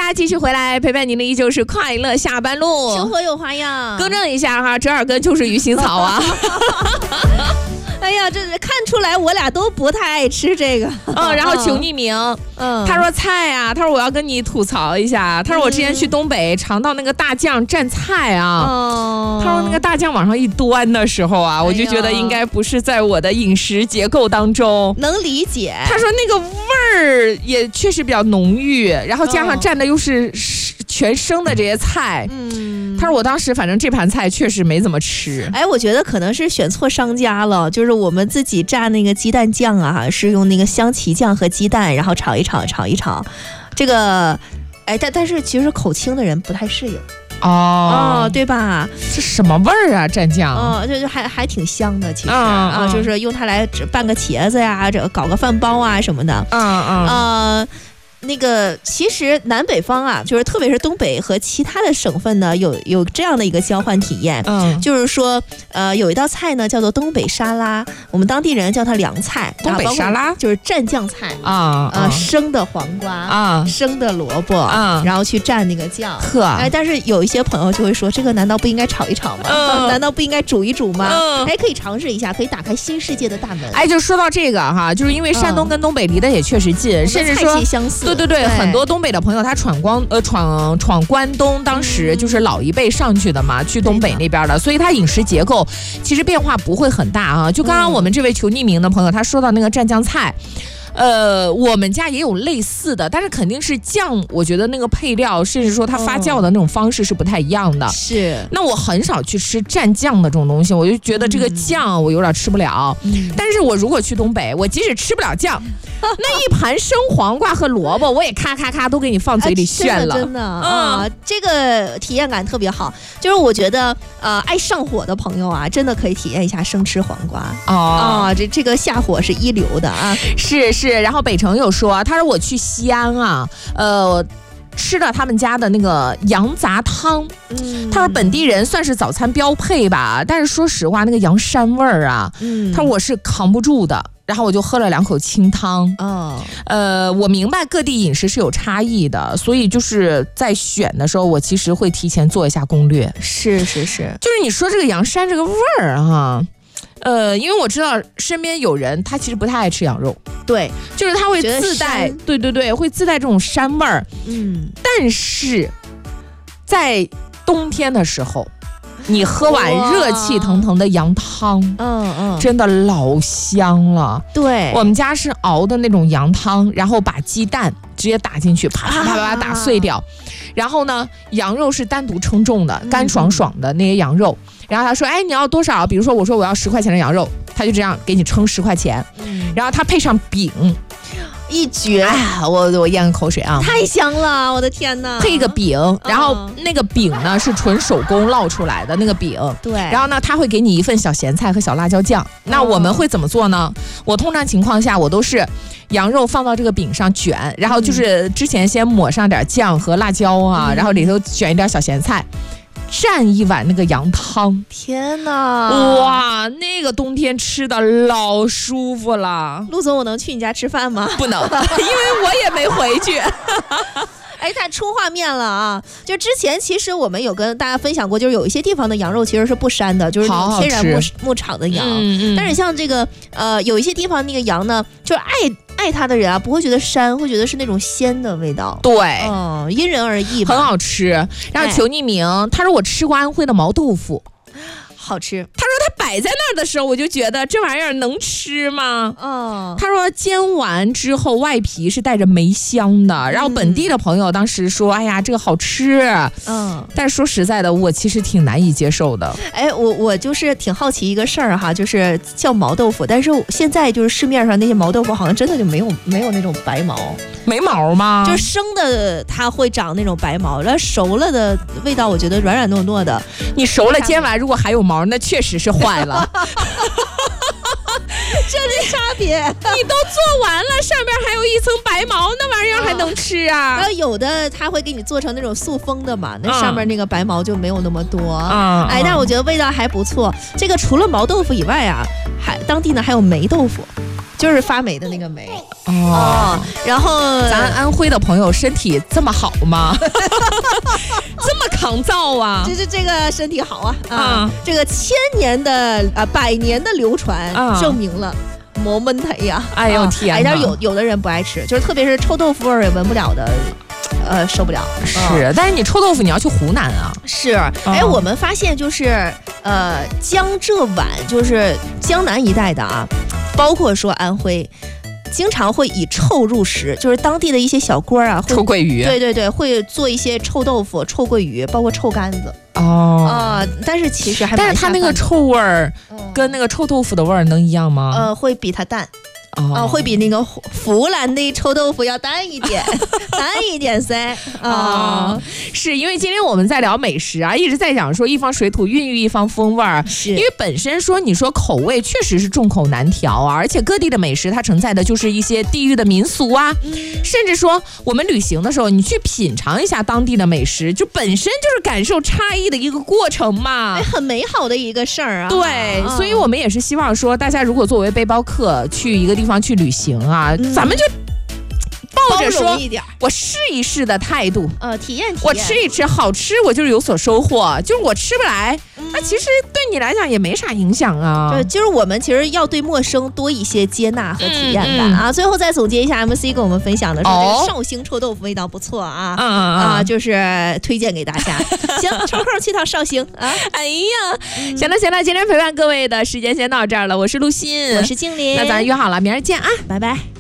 啦，继续回来陪伴您的依旧是快乐下班路， 生活有花样。 更正一下哈，折耳根就是鱼腥草啊。 哎呀，这看出来我俩都不太爱吃这个。 然后求匿名，他说菜啊，他说我要跟你吐槽一下，他说我之前去东北尝到那个大酱蘸菜啊，他说那个大酱往上一端的时候啊，我就觉得应该不是在我的饮食结构当中， 能理解。 他说那个味儿也确实比较浓郁，然后加上蘸的又是全生的这些菜，他说我当时反正这盘菜确实没怎么吃。 哎，我觉得可能是选错商家了，就是我们自己炸那个鸡蛋酱啊，是用那个香旗酱和鸡蛋，然后炒一炒，这个，哎，但是其实口轻的人不太适应。对吧？ 这什么味儿啊？蘸酱就还挺香的，其实就是用它来拌个茄子呀，这搞个饭包啊什么的。那个其实南北方啊，就是特别是东北和其他的省份呢，有这样的一个交换体验。就是说有一道菜呢叫做东北沙拉，我们当地人叫它凉菜。 东北沙拉就是蘸酱菜生的黄瓜生的萝卜然后去蘸那个酱。但是有一些朋友就会说，这个难道不应该炒一炒吗？难道不应该煮一煮吗？可以尝试一下，可以打开新世界的大门。 就说到这个哈，就是因为山东跟东北离得也确实近，甚至说菜系相似。 对，很多东北的朋友他闯关东，当时就是老一辈上去的嘛，去东北那边的，所以他饮食结构其实变化不会很大啊。就刚刚我们这位求匿名的朋友，他说到那个蘸酱菜。我们家也有类似的，但是肯定是酱，我觉得那个配料，甚至说它发酵的那种方式是不太一样的。 是。 那我很少去吃蘸酱的这种东西，我就觉得这个酱我有点吃不了。但是我如果去东北，我即使吃不了酱，那一盘生黄瓜和萝卜，我也咔咔咔都给你放嘴里炫了。 真的这个体验感特别好。就是我觉得爱上火的朋友啊，真的可以体验一下生吃黄瓜。这个下火是一流的啊。 是，然后北城有说，他说我去西安啊，吃了他们家的那个羊杂汤，他说本地人算是早餐标配吧，但是说实话那个羊膻味儿啊，他说我是扛不住的，然后我就喝了2口清汤。我明白各地饮食是有差异的，所以就是在选的时候，我其实会提前做一下攻略。 是，就是你说这个羊膻这个味儿哈。因为我知道身边有人他其实不太爱吃羊肉， 对， 就是他会自带，对，会自带这种膻味儿。但是在冬天的时候，你喝碗热气腾腾的羊汤，真的老香了。对，我们家是熬的那种羊汤，然后把鸡蛋直接打进去，啪啪啪啪打碎掉，然后呢，羊肉是单独称重的，干爽爽的那些羊肉。然后他说，你要多少？比如说我说我要10块钱的羊肉，他就这样给你称10块钱。然后他配上饼， 一绝。 我咽个口水啊， 太香了，我的天哪！ 配一个饼，然后那个饼呢是纯手工烙出来的那个饼。 对。 然后呢，他会给你一份小咸菜和小辣椒酱。那我们会怎么做呢？我通常情况下我都是羊肉放到这个饼上卷，然后就是之前先抹上点酱和辣椒啊，然后里头卷一点小咸菜。蘸一碗那个羊汤， 天哪！ 哇，那个冬天吃的老舒服了。 陆总，我能去你家吃饭吗？ 不能，因为我也没回去。 太出画面了啊！就之前其实我们有跟大家分享过，就是有一些地方的羊肉其实是不膻的，就是那种天然牧场的羊。但是像这个有一些地方那个羊呢，就是爱它的人啊，不会觉得膻，会觉得是那种鲜的味道。 对， 因人而异吧。 很好吃。然后求匿名，他说我吃过安徽的毛豆腐。 好吃。 他说他摆在那儿的时候，我就觉得这玩意儿能吃吗？他说煎完之后外皮是带着梅香的，然后本地的朋友当时说，哎呀，这个好吃。但是说实在的，我其实挺难以接受的。 我就是挺好奇一个事儿哈，就是叫毛豆腐，但是现在就是市面上那些毛豆腐好像真的就没有那种白毛。 没毛吗？ 就是生的它会长那种白毛，然后熟了的味道我觉得软软糯糯的。 你熟了煎完如果还有毛，那确实是坏了。 这是差别。 你都做完了，上边还有一层白毛，那玩意儿还能吃啊？ 然后有的他会给你做成那种塑封的嘛，那上面那个白毛就没有那么多。但我觉得味道还不错。这个除了毛豆腐以外啊，当地呢还有霉豆腐。 就是发霉的那个霉。 然后咱安徽的朋友身体这么好吗？这么抗造啊？ 这个身体好啊！这个千年的百年的流传证明了。没问题呀！ 哎呦天！ 但是有的人不爱吃，就是特别是臭豆腐味儿也闻不了的，受不了。 是，但是你臭豆腐你要去湖南啊。 是，我们发现就是江浙皖就是江南一带的啊，包括说安徽。经常会以臭入食，就是当地的一些小锅啊， 臭鳜鱼， 对，会做一些臭豆腐、臭鳜鱼，包括臭干子。但是其实还， 但是它那个臭味儿跟那个臭豆腐的味儿能一样吗？ 会比它淡。会比那个湖南的臭豆腐要淡一点，淡一点噻。 是因为今天我们在聊美食啊，一直在讲说一方水土孕育一方风味儿，因为本身说你说口味确实是众口难调啊，而且各地的美食它承载的就是一些地域的民俗啊，甚至说我们旅行的时候，你去品尝一下当地的美食，就本身就是感受差异的一个过程嘛， 很美好的一个事儿啊。 对，所以我们也是希望说，大家如果作为背包客去一个地方去旅行啊，咱们就抱着说我试一试的态度， 体验， 我吃一吃，好吃我就是有所收获，就是我吃不来，那其实对你来讲也没啥影响啊。 对，就是我们其实要对陌生多一些接纳和体验感啊。最后再总结一下 MC 跟我们分享的说，这个绍兴臭豆腐味道不错啊，就是推荐给大家。行，抽空去趟绍兴啊！ 哎呀，行了，今天陪伴各位的时间先到这儿了，我是陆欣， 我是静林， 那咱约好了，明儿见啊， 拜拜。